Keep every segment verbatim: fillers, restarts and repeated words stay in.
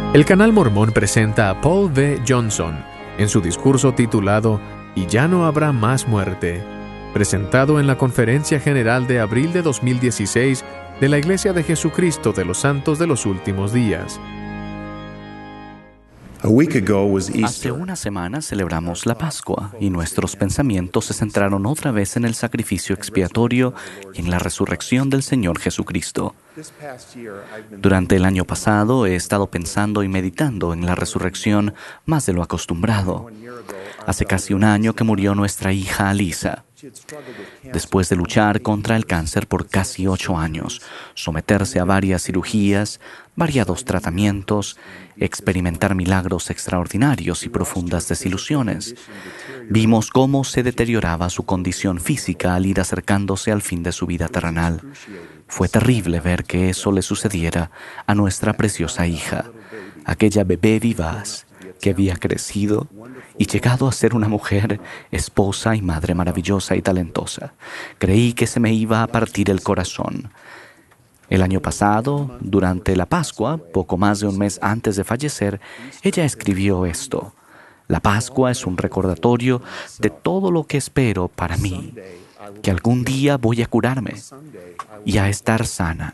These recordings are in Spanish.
El canal Mormón presenta a Paul V. Johnson en su discurso titulado "Y ya no habrá más muerte", presentado en la Conferencia General de abril de dos mil dieciséis de la Iglesia de Jesucristo de los Santos de los Últimos Días. Hace una semana celebramos la Pascua y nuestros pensamientos se centraron otra vez en el sacrificio expiatorio y en la resurrección del Señor Jesucristo. Durante el año pasado he estado pensando y meditando en la resurrección más de lo acostumbrado. Hace casi un año que murió nuestra hija Alisa. Después de luchar contra el cáncer por casi ocho años, someterse a varias cirugías, variados tratamientos, experimentar milagros extraordinarios y profundas desilusiones, vimos cómo se deterioraba su condición física al ir acercándose al fin de su vida terrenal. Fue terrible ver que eso le sucediera a nuestra preciosa hija, aquella bebé vivaz que había crecido y llegado a ser una mujer, esposa y madre maravillosa y talentosa. Creí que se me iba a partir el corazón. El año pasado, durante la Pascua, poco más de un mes antes de fallecer, ella escribió esto: "La Pascua es un recordatorio de todo lo que espero para mí, que algún día voy a curarme y a estar sana.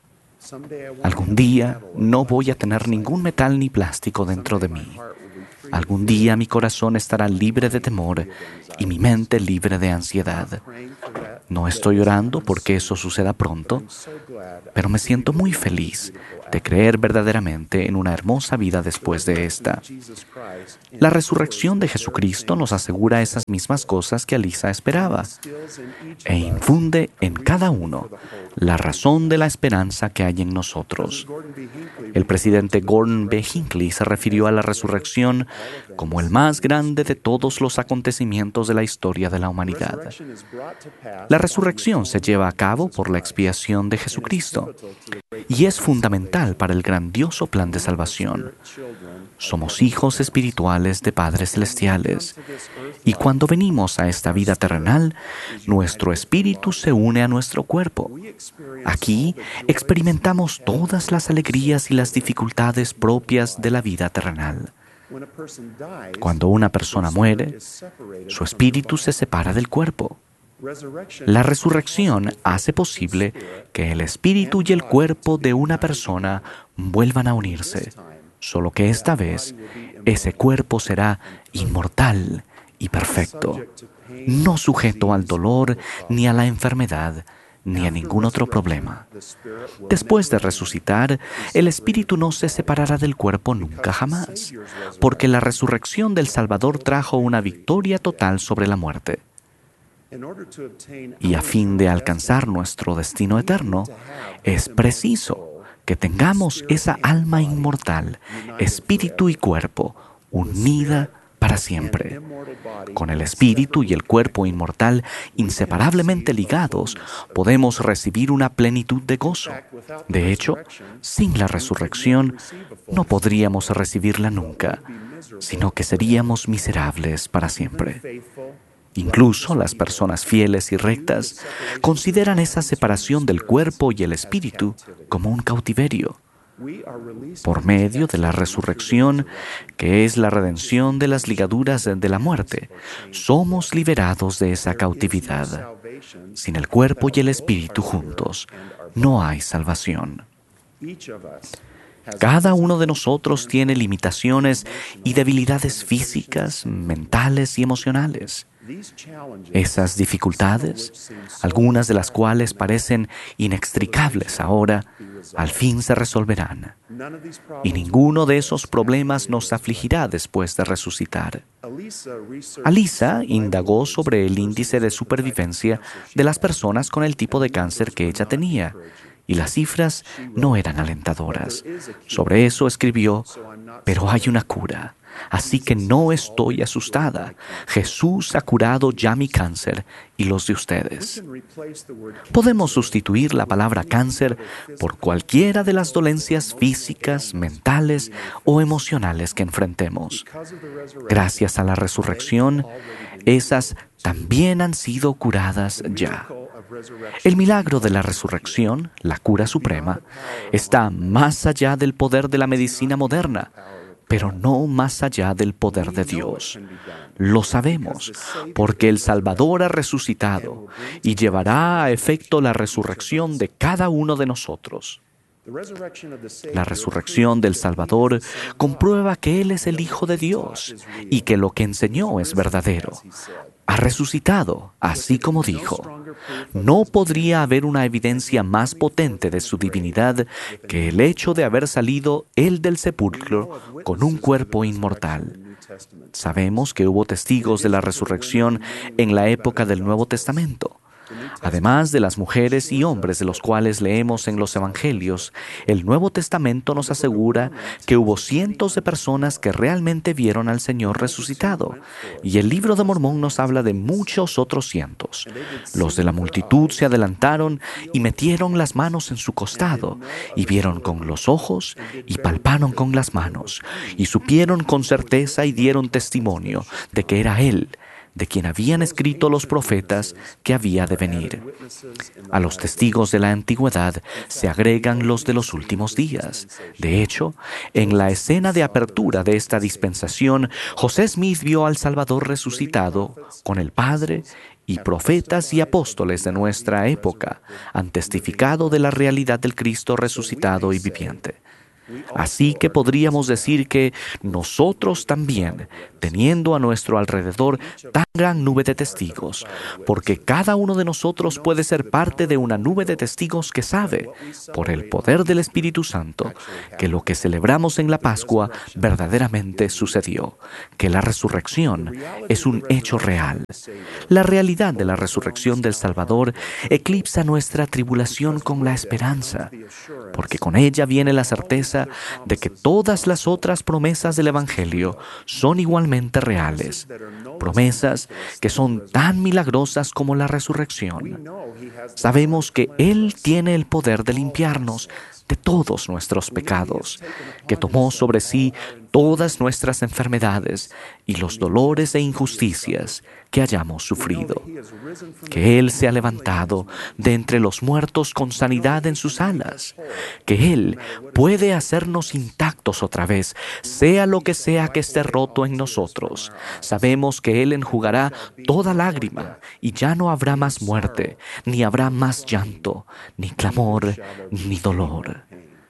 Algún día no voy a tener ningún metal ni plástico dentro de mí. Algún día mi corazón estará libre de temor y mi mente libre de ansiedad. No estoy orando porque eso suceda pronto, pero me siento muy feliz de creer verdaderamente en una hermosa vida después de esta". La resurrección de Jesucristo nos asegura esas mismas cosas que Alisa esperaba e infunde en cada uno la razón de la esperanza que hay en nosotros. El presidente Gordon B. Hinckley se refirió a la resurrección como el más grande de todos los acontecimientos de la historia de la humanidad. La resurrección se lleva a cabo por la expiación de Jesucristo y es fundamental para el grandioso plan de salvación. Somos hijos espirituales de padres celestiales y cuando venimos a esta vida terrenal, nuestro espíritu se une a nuestro cuerpo. Aquí experimentamos todas las alegrías y las dificultades propias de la vida terrenal. Cuando una persona muere, su espíritu se separa del cuerpo. La resurrección hace posible que el espíritu y el cuerpo de una persona vuelvan a unirse, solo que esta vez ese cuerpo será inmortal y perfecto, no sujeto al dolor ni a la enfermedad, ni a ningún otro problema. Después de resucitar, el espíritu no se separará del cuerpo nunca jamás, porque la resurrección del Salvador trajo una victoria total sobre la muerte. Y a fin de alcanzar nuestro destino eterno, es preciso que tengamos esa alma inmortal, espíritu y cuerpo, unida para siempre. Con el espíritu y el cuerpo inmortal inseparablemente ligados, podemos recibir una plenitud de gozo. De hecho, sin la resurrección, no podríamos recibirla nunca, sino que seríamos miserables para siempre. Incluso las personas fieles y rectas consideran esa separación del cuerpo y el espíritu como un cautiverio. Por medio de la resurrección, que es la redención de las ligaduras de la muerte, somos liberados de esa cautividad. Sin el cuerpo y el espíritu juntos, no hay salvación. Cada uno de nosotros tiene limitaciones y debilidades físicas, mentales y emocionales. Esas dificultades, algunas de las cuales parecen inextricables ahora, al fin se resolverán. Y ninguno de esos problemas nos afligirá después de resucitar. Alisa indagó sobre el índice de supervivencia de las personas con el tipo de cáncer que ella tenía, y las cifras no eran alentadoras. Sobre eso escribió: "Pero hay una cura. Así que no estoy asustada. Jesús ha curado ya mi cáncer y los de ustedes". Podemos sustituir la palabra cáncer por cualquiera de las dolencias físicas, mentales o emocionales que enfrentemos. Gracias a la resurrección, esas también han sido curadas ya. El milagro de la resurrección, la cura suprema, está más allá del poder de la medicina moderna, pero no más allá del poder de Dios. Lo sabemos, porque el Salvador ha resucitado y llevará a efecto la resurrección de cada uno de nosotros. La resurrección del Salvador comprueba que Él es el Hijo de Dios y que lo que enseñó es verdadero. Ha resucitado, así como dijo. No podría haber una evidencia más potente de su divinidad que el hecho de haber salido Él del sepulcro con un cuerpo inmortal. Sabemos que hubo testigos de la resurrección en la época del Nuevo Testamento. Además de las mujeres y hombres de los cuales leemos en los Evangelios, el Nuevo Testamento nos asegura que hubo cientos de personas que realmente vieron al Señor resucitado, y el Libro de Mormón nos habla de muchos otros cientos. Los de la multitud se adelantaron y metieron las manos en su costado, y vieron con los ojos y palparon con las manos, y supieron con certeza y dieron testimonio de que era Él, de quien habían escrito los profetas que había de venir. A los testigos de la antigüedad se agregan los de los últimos días. De hecho, en la escena de apertura de esta dispensación, José Smith vio al Salvador resucitado con el Padre, y profetas y apóstoles de nuestra época han testificado de la realidad del Cristo resucitado y viviente. Así que podríamos decir que nosotros también, teniendo a nuestro alrededor tan gran nube de testigos, porque cada uno de nosotros puede ser parte de una nube de testigos que sabe, por el poder del Espíritu Santo, que lo que celebramos en la Pascua verdaderamente sucedió, que la resurrección es un hecho real. La realidad de la resurrección del Salvador eclipsa nuestra tribulación con la esperanza, porque con ella viene la certeza de que todas las otras promesas del Evangelio son igualmente reales, promesas que son tan milagrosas como la resurrección. Sabemos que Él tiene el poder de limpiarnos de todos nuestros pecados, que tomó sobre sí todas nuestras enfermedades y los dolores e injusticias que hayamos sufrido, que Él se ha levantado de entre los muertos con sanidad en sus alas, que Él puede hacernos intactos otra vez, sea lo que sea que esté roto en nosotros. Sabemos que Él enjugará toda lágrima y ya no habrá más muerte, ni habrá más llanto, ni clamor, ni dolor.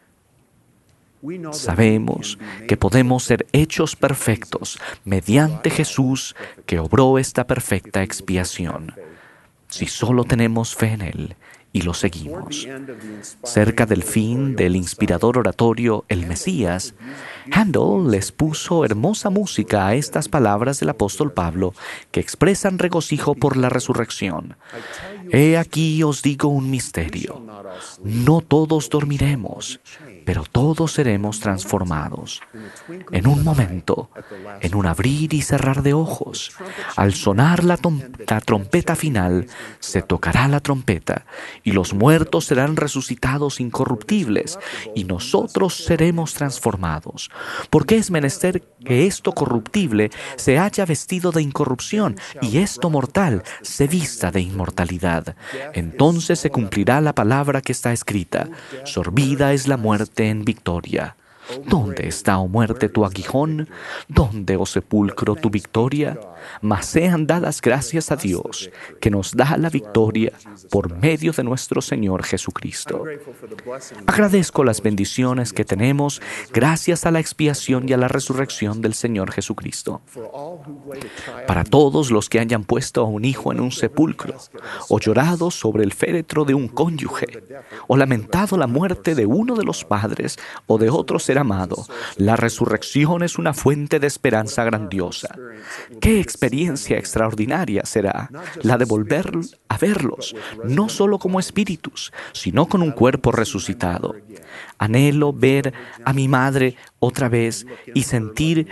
Sabemos que podemos ser hechos perfectos mediante Jesús, que obró esta perfecta expiación, si solo tenemos fe en Él y lo seguimos. Cerca del fin del inspirador oratorio El Mesías, Handel les puso hermosa música a estas palabras del apóstol Pablo que expresan regocijo por la resurrección. He aquí os digo un misterio. No todos dormiremos, pero todos seremos transformados. En un momento, en un abrir y cerrar de ojos, al sonar la, la trompeta final, se tocará la trompeta, y los muertos serán resucitados incorruptibles, y nosotros seremos transformados. Porque es menester que esto corruptible se haya vestido de incorrupción, y esto mortal se vista de inmortalidad. Entonces se cumplirá la palabra que está escrita: sorbida es la muerte en victoria. ¿Dónde está, oh muerte, tu aguijón? ¿Dónde, oh sepulcro, tu victoria? Mas sean dadas gracias a Dios, que nos da la victoria por medio de nuestro Señor Jesucristo. Agradezco las bendiciones que tenemos gracias a la expiación y a la resurrección del Señor Jesucristo. Para todos los que hayan puesto a un hijo en un sepulcro, o llorado sobre el féretro de un cónyuge, o lamentado la muerte de uno de los padres o de otro ser amado, la resurrección es una fuente de esperanza grandiosa. ¡Qué experiencia extraordinaria será la de volver a verlos, no solo como espíritus, sino con un cuerpo resucitado! Anhelo ver a mi madre otra vez y sentir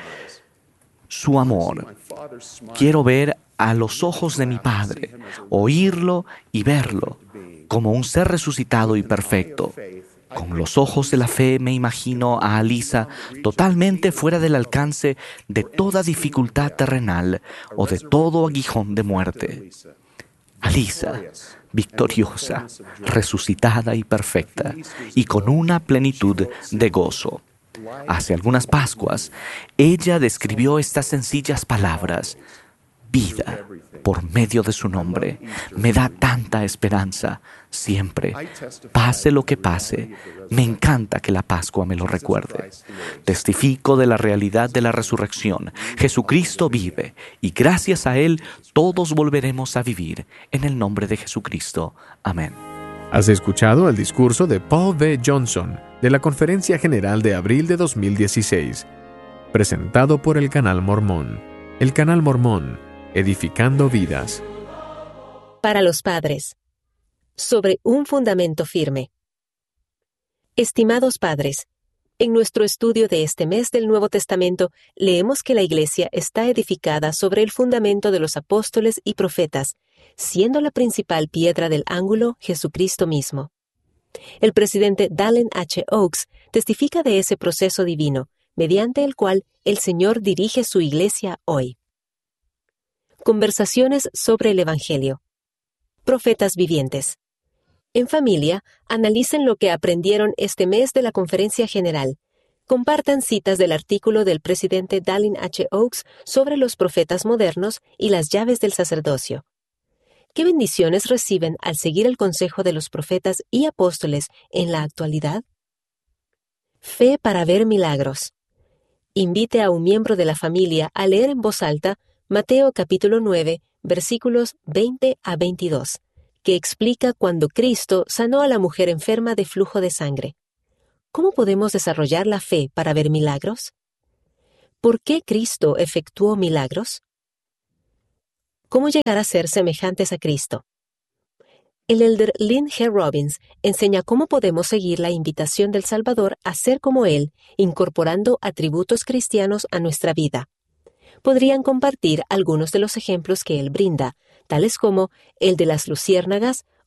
su amor. Quiero ver a los ojos de mi Padre, oírlo y verlo como un ser resucitado y perfecto. Con los ojos de la fe me imagino a Alisa totalmente fuera del alcance de toda dificultad terrenal o de todo aguijón de muerte. Alisa, victoriosa, resucitada y perfecta, y con una plenitud de gozo. Hace algunas Pascuas, ella describió estas sencillas palabras: vida, por medio de su nombre, me da tanta esperanza, siempre, pase lo que pase. Me encanta que la Pascua me lo recuerde. Testifico de la realidad de la resurrección. Jesucristo vive, y gracias a Él todos volveremos a vivir. En el nombre de Jesucristo. Amén. Has escuchado el discurso de Paul V. Johnson de la Conferencia General de abril de dos mil dieciséis, presentado por el Canal Mormón. El Canal Mormón, edificando vidas. Para los padres, sobre un fundamento firme. Estimados padres, en nuestro estudio de este mes del Nuevo Testamento, leemos que la Iglesia está edificada sobre el fundamento de los apóstoles y profetas, siendo la principal piedra del ángulo Jesucristo mismo. El presidente Dallin H. Oaks testifica de ese proceso divino, mediante el cual el Señor dirige su Iglesia hoy. Conversaciones sobre el Evangelio. Profetas vivientes. En familia, analicen lo que aprendieron este mes de la Conferencia General. Compartan citas del artículo del presidente Dallin H. Oaks sobre los profetas modernos y las llaves del sacerdocio. ¿Qué bendiciones reciben al seguir el consejo de los profetas y apóstoles en la actualidad? Fe para ver milagros. Invite a un miembro de la familia a leer en voz alta Mateo capítulo nueve, versículos veinte a veintidós, que explica cuando Cristo sanó a la mujer enferma de flujo de sangre. ¿Cómo podemos desarrollar la fe para ver milagros? ¿Por qué Cristo efectuó milagros? ¿Cómo llegar a ser semejantes a Cristo? El elder Lynn G. Robbins enseña cómo podemos seguir la invitación del Salvador a ser como Él, incorporando atributos cristianos a nuestra vida. Podrían compartir algunos de los ejemplos que Él brinda, tales como el de las luciérnagas